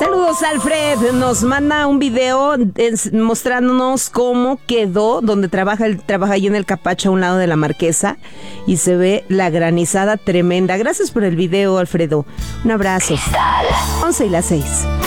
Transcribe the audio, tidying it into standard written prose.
Saludos, Alfred. Nos manda un video mostrándonos cómo quedó donde trabaja. Él trabaja ahí en el Capacho a un lado de la Marquesa y se ve la granizada tremenda. Gracias por el video, Alfredo. Un abrazo. 11:06.